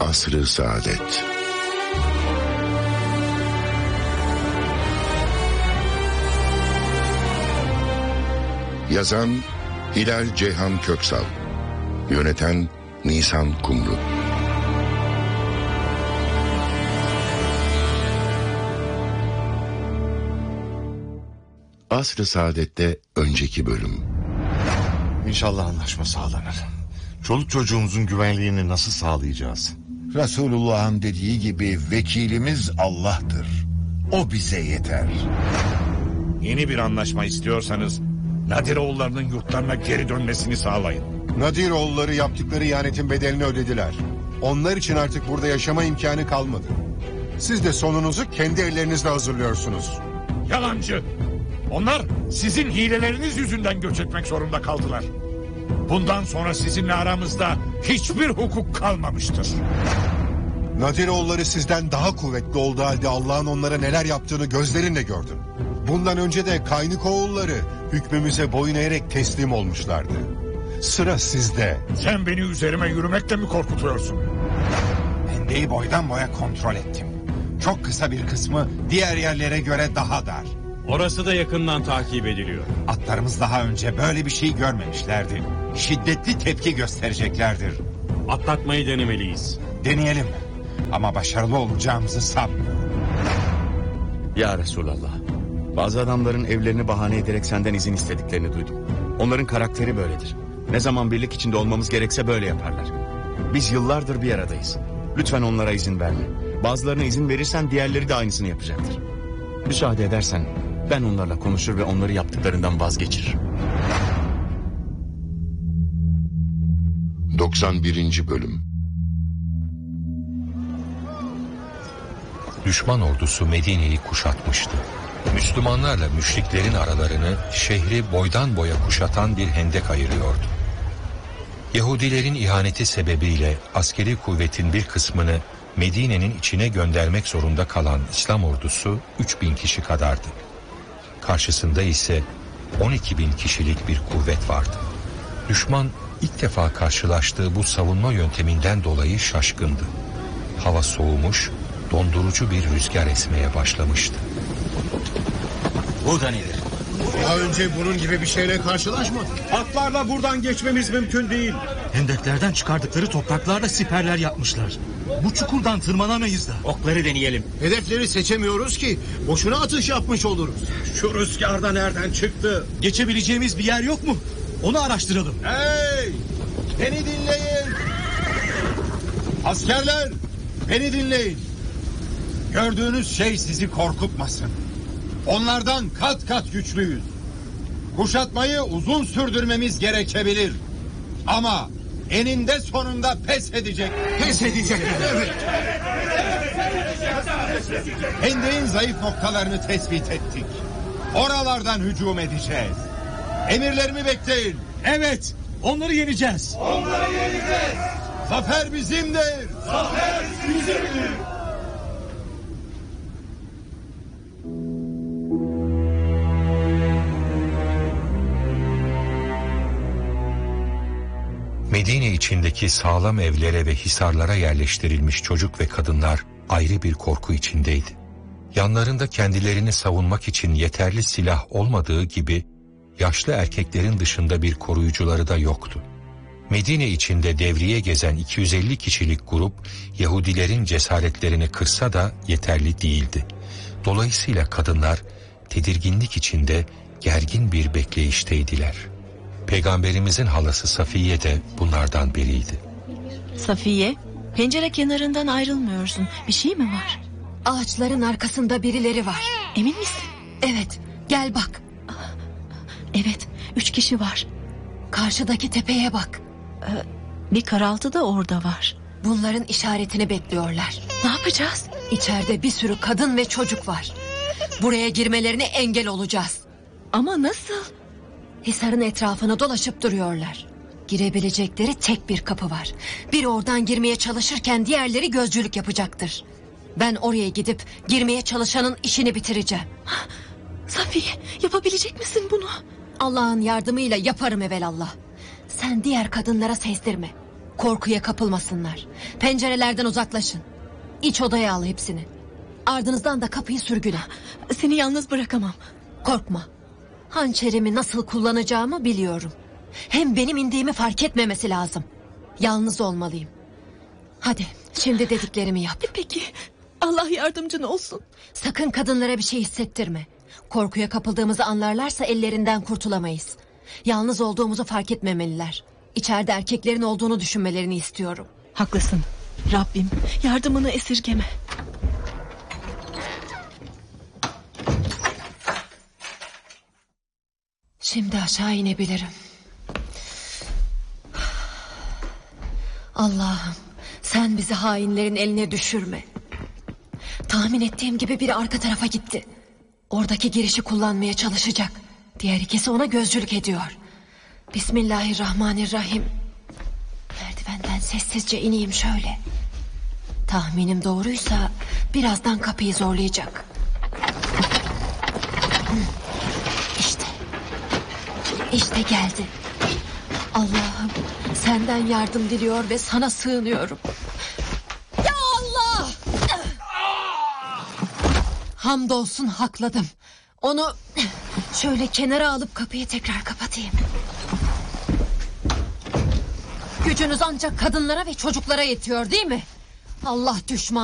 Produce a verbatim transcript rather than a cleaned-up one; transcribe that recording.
Asr-ı Saadet. Yazan Hilal Ceyhan Köksal, yöneten Nisan Kumru. Asr-ı Saadet'te önceki bölüm. İnşallah anlaşma sağlanır. Çoluk çocuğumuzun güvenliğini nasıl sağlayacağız? Resulullah'ın dediği gibi vekilimiz Allah'tır. O bize yeter. Yeni bir anlaşma istiyorsanız Nadiroğullarının yurtlarına geri dönmesini sağlayın. Nadiroğulları yaptıkları ihanetin bedelini ödediler. Onlar için artık burada yaşama imkanı kalmadı. Siz de sonunuzu kendi ellerinizle hazırlıyorsunuz. Yalancı! Onlar sizin hileleriniz yüzünden göç etmek zorunda kaldılar. Bundan sonra sizinle aramızda hiçbir hukuk kalmamıştır. Nadiroğulları sizden daha kuvvetli olduğu halde Allah'ın onlara neler yaptığını gözlerinle gördün. Bundan önce de Kaynıkoğulları hükmümüze boyun eğerek teslim olmuşlardı. Sıra sizde. Sen beni üzerime yürümekle mi korkutuyorsun? Hendeyi boydan boya kontrol ettim. Çok kısa bir kısmı diğer yerlere göre daha dar. Orası da yakından takip ediliyor. Atlarımız daha önce böyle bir şey görmemişlerdi. Şiddetli tepki göstereceklerdir. Atlatmayı denemeliyiz. Deneyelim. Ama başarılı olacağımızı sanmıyorum. Ya Resulallah. Bazı adamların evlerini bahane ederek senden izin istediklerini duydum. Onların karakteri böyledir. Ne zaman birlik içinde olmamız gerekse böyle yaparlar. Biz yıllardır bir aradayız. Lütfen onlara izin verme. Bazılarına izin verirsen diğerleri de aynısını yapacaktır. Müsaade edersen ben onlarla konuşur ve onları yaptıklarından vazgeçiririm. doksan birinci bölüm. Düşman ordusu Medine'yi kuşatmıştı. Müslümanlarla müşriklerin aralarını şehri boydan boya kuşatan bir hendek ayırıyordu. Yahudilerin ihaneti sebebiyle askeri kuvvetin bir kısmını Medine'nin içine göndermek zorunda kalan İslam ordusu üç bin kişi kadardı. Karşısında ise on iki bin kişilik bir kuvvet vardı. Düşman ilk defa karşılaştığı bu savunma yönteminden dolayı şaşkındı. Hava soğumuş, dondurucu bir rüzgar esmeye başlamıştı. Bu da nedir? Daha önce bunun gibi bir şeyle karşılaşmadık. Atlarla buradan geçmemiz mümkün değil. Hendeklerden çıkardıkları topraklarla siperler yapmışlar. Bu çukurdan tırmanamayız da. Okları deneyelim. Hedefleri seçemiyoruz ki. Boşuna atış yapmış oluruz. Şu rüzgar da nereden çıktı? Geçebileceğimiz bir yer yok mu? Onu araştıralım. Hey! Beni dinleyin. Askerler, beni dinleyin. Gördüğünüz şey sizi korkutmasın. Onlardan kat kat güçlüyüz. Kuşatmayı uzun sürdürmemiz gerekebilir. Ama eninde sonunda pes edecek. Pes edecek. Evet. Hendeğin zayıf noktalarını tespit ettik. Oralardan hücum edeceğiz. Emirlerimi bekleyin. Evet, onları yeneceğiz. Onları yeneceğiz. Zafer bizimdir. Zafer bizimdir. Medine içindeki sağlam evlere ve hisarlara yerleştirilmiş çocuk ve kadınlar ayrı bir korku içindeydi. Yanlarında kendilerini savunmak için yeterli silah olmadığı gibi yaşlı erkeklerin dışında bir koruyucuları da yoktu. Medine içinde devriye gezen iki yüz elli kişilik grup Yahudilerin cesaretlerini kırsa da yeterli değildi. Dolayısıyla kadınlar tedirginlik içinde gergin bir bekleyişteydiler. Peygamberimizin halası Safiye de bunlardan biriydi. Safiye, pencere kenarından ayrılmıyorsun. Bir şey mi var? Ağaçların arkasında birileri var. Emin misin? Evet, gel bak. Evet, üç kişi var. Karşıdaki tepeye bak. Ee, bir karaltı da orada var. Bunların işaretini bekliyorlar. Ne yapacağız? İçeride bir sürü kadın ve çocuk var. Buraya girmelerine engel olacağız. Ama nasıl? Hisarın etrafını dolaşıp duruyorlar. Girebilecekleri tek bir kapı var. Biri oradan girmeye çalışırken diğerleri gözcülük yapacaktır. Ben oraya gidip girmeye çalışanın işini bitireceğim. Safiye, yapabilecek misin bunu? Allah'ın yardımıyla yaparım evelallah. Sen diğer kadınlara sezdirme. Korkuya kapılmasınlar. Pencerelerden uzaklaşın. İç odaya al hepsini. Ardınızdan da kapıyı sürgüle. Seni yalnız bırakamam. Korkma. Hançerimi nasıl kullanacağımı biliyorum. Hem benim indiğimi fark etmemesi lazım. Yalnız olmalıyım. Hadi şimdi dediklerimi yap. Peki Allah yardımcın olsun. Sakın kadınlara bir şey hissettirme. Korkuya kapıldığımızı anlarlarsa ellerinden kurtulamayız. Yalnız olduğumuzu fark etmemeliler. İçeride erkeklerin olduğunu düşünmelerini istiyorum. Haklısın. Rabbim yardımını esirgeme. Şimdi aşağı inebilirim. Allah'ım sen bizi hainlerin eline düşürme. Tahmin ettiğim gibi biri arka tarafa gitti. Oradaki girişi kullanmaya çalışacak. Diğer ikisi ona gözcülük ediyor. Bismillahirrahmanirrahim. Merdivenden sessizce ineyim şöyle. Tahminim doğruysa birazdan kapıyı zorlayacak. İşte. İşte geldi. Allah'ım senden yardım diliyor ve sana sığınıyorum. Ya Allah! Hamdolsun hakladım. Onu şöyle kenara alıp kapıyı tekrar kapatayım. Gücünüz ancak kadınlara ve çocuklara yetiyor değil mi? Allah düşman.